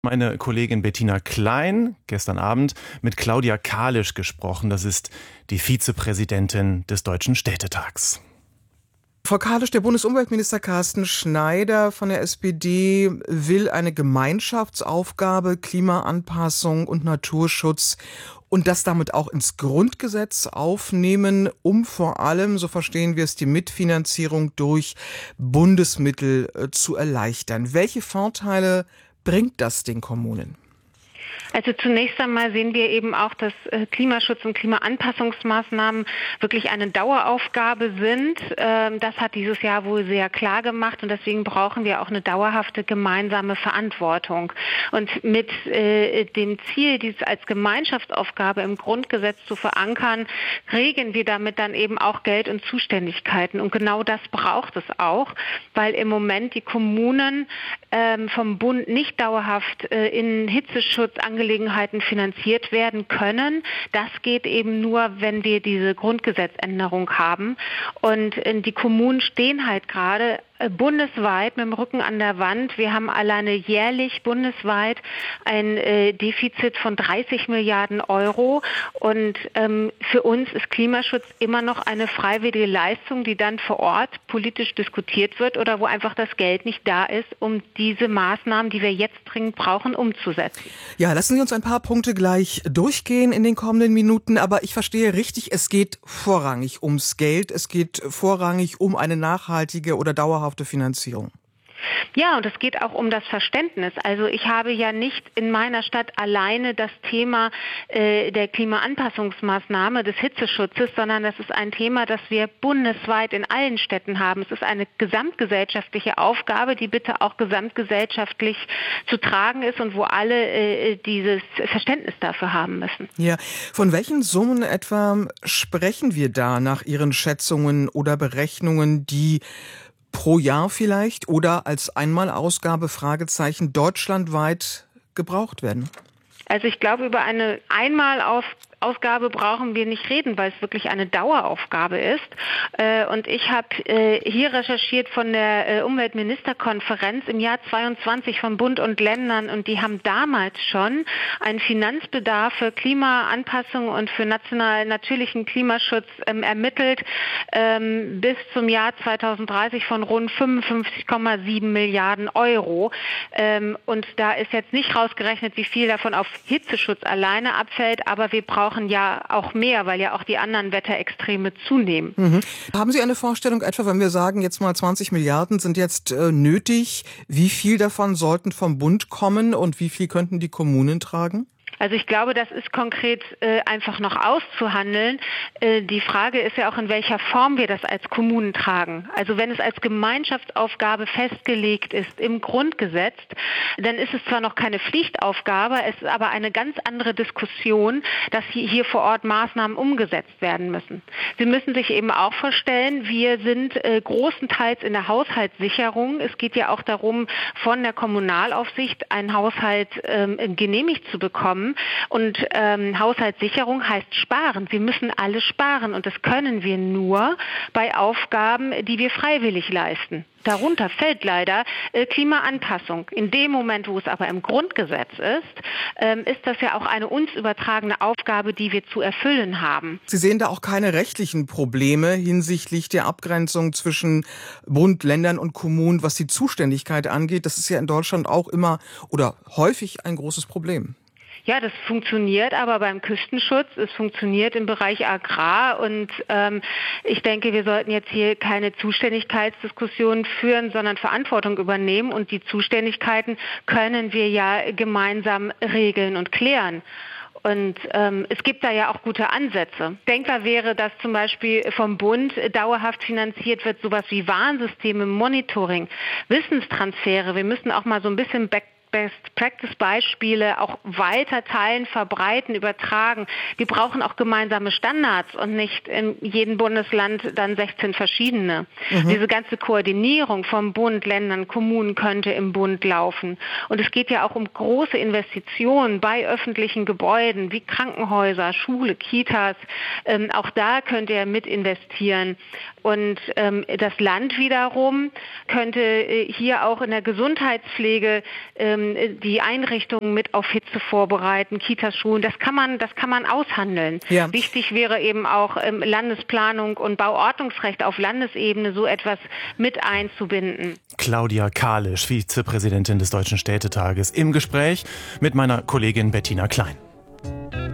Meine Kollegin Bettina Klein gestern Abend mit Claudia Kalisch gesprochen. Das ist die Vizepräsidentin des Deutschen Städtetags. Frau Kalisch, der Bundesumweltminister Carsten Schneider von der SPD will eine Gemeinschaftsaufgabe Klimaanpassung und Naturschutz und das damit auch ins Grundgesetz aufnehmen, um vor allem, so verstehen wir es, die Mitfinanzierung durch Bundesmittel zu erleichtern. Welche Vorteile bringt das den Kommunen? Also zunächst einmal sehen wir eben auch, dass Klimaschutz und Klimaanpassungsmaßnahmen wirklich eine Daueraufgabe sind. Das hat dieses Jahr wohl sehr klar gemacht und deswegen brauchen wir auch eine dauerhafte gemeinsame Verantwortung. Und mit dem Ziel, dies als Gemeinschaftsaufgabe im Grundgesetz zu verankern, regeln wir damit dann eben auch Geld und Zuständigkeiten. Und genau das braucht es auch, weil im Moment die Kommunen vom Bund nicht dauerhaft in Hitzeschutzangelegenheiten finanziert werden können. Das geht eben nur, wenn wir diese Grundgesetzänderung haben. Und die Kommunen stehen halt gerade bundesweit mit dem Rücken an der Wand. Wir haben alleine jährlich bundesweit ein Defizit von 30 Milliarden Euro. Und für uns ist Klimaschutz immer noch eine freiwillige Leistung, die dann vor Ort politisch diskutiert wird oder wo einfach das Geld nicht da ist, um diese Maßnahmen, die wir jetzt dringend brauchen, umzusetzen. Ja, lassen Sie uns ein paar Punkte gleich durchgehen in den kommenden Minuten. Aber ich verstehe richtig, es geht vorrangig ums Geld. Es geht vorrangig um eine nachhaltige oder dauerhafte Finanzierung. Ja, und es geht auch um das Verständnis. Also ich habe ja nicht in meiner Stadt alleine das Thema der Klimaanpassungsmaßnahme des Hitzeschutzes, sondern das ist ein Thema, das wir bundesweit in allen Städten haben. Es ist eine gesamtgesellschaftliche Aufgabe, die bitte auch gesamtgesellschaftlich zu tragen ist und wo alle dieses Verständnis dafür haben müssen. Ja, von welchen Summen etwa sprechen wir da nach Ihren Schätzungen oder Berechnungen, die pro Jahr vielleicht oder als Einmalausgabe Fragezeichen deutschlandweit gebraucht werden? Also ich glaube, über eine Einmalausgabe brauchen wir nicht reden, weil es wirklich eine Daueraufgabe ist. Und ich habe hier recherchiert von der Umweltministerkonferenz im Jahr 22 von Bund und Ländern und die haben damals schon einen Finanzbedarf für Klimaanpassung und für natürlichen Klimaschutz ermittelt bis zum Jahr 2030 von rund 55,7 Milliarden Euro. Und da ist jetzt nicht rausgerechnet, wie viel davon auf Hitzeschutz alleine abfällt, aber wir brauchen ja auch mehr, weil ja auch die anderen Wetterextreme zunehmen. Haben Sie eine Vorstellung, etwa wenn wir sagen, jetzt mal 20 Milliarden sind jetzt nötig, wie viel davon sollten vom Bund kommen und wie viel könnten die Kommunen tragen? Also ich glaube, das ist konkret einfach noch auszuhandeln. Die Frage ist ja auch, in welcher Form wir das als Kommunen tragen. Also wenn es als Gemeinschaftsaufgabe festgelegt ist im Grundgesetz, dann ist es zwar noch keine Pflichtaufgabe, es ist aber eine ganz andere Diskussion, dass hier vor Ort Maßnahmen umgesetzt werden müssen. Sie müssen sich eben auch vorstellen, wir sind großenteils in der Haushaltssicherung. Es geht ja auch darum, von der Kommunalaufsicht einen Haushalt genehmigt zu bekommen. Und Haushaltssicherung heißt sparen. Wir müssen alle sparen und das können wir nur bei Aufgaben, die wir freiwillig leisten. Darunter fällt leider Klimaanpassung. In dem Moment, wo es aber im Grundgesetz ist das ja auch eine uns übertragene Aufgabe, die wir zu erfüllen haben. Sie sehen da auch keine rechtlichen Probleme hinsichtlich der Abgrenzung zwischen Bund, Ländern und Kommunen, was die Zuständigkeit angeht. Das ist ja in Deutschland auch immer oder häufig ein großes Problem. Ja, das funktioniert aber beim Küstenschutz, es funktioniert im Bereich Agrar und ich denke, wir sollten jetzt hier keine Zuständigkeitsdiskussionen führen, sondern Verantwortung übernehmen und die Zuständigkeiten können wir ja gemeinsam regeln und klären. Und es gibt da ja auch gute Ansätze. Denkbar wäre, dass zum Beispiel vom Bund dauerhaft finanziert wird, sowas wie Warnsysteme, Monitoring, Wissenstransfere. Wir müssen auch mal so ein bisschen Best-Practice-Beispiele auch weiter teilen, verbreiten, übertragen. Wir brauchen auch gemeinsame Standards und nicht in jedem Bundesland dann 16 verschiedene. Diese ganze Koordinierung vom Bund, Ländern, Kommunen könnte im Bund laufen. Und es geht ja auch um große Investitionen bei öffentlichen Gebäuden wie Krankenhäuser, Schule, Kitas. Auch da könnte er mit investieren. Und das Land wiederum könnte hier auch in der Gesundheitspflege die Einrichtungen mit auf Hitze vorbereiten, Kitas, Schulen, das kann man aushandeln. Ja. Wichtig wäre eben auch Landesplanung und Bauordnungsrecht auf Landesebene so etwas mit einzubinden. Claudia Kalisch, Vizepräsidentin des Deutschen Städtetages, im Gespräch mit meiner Kollegin Bettina Klein.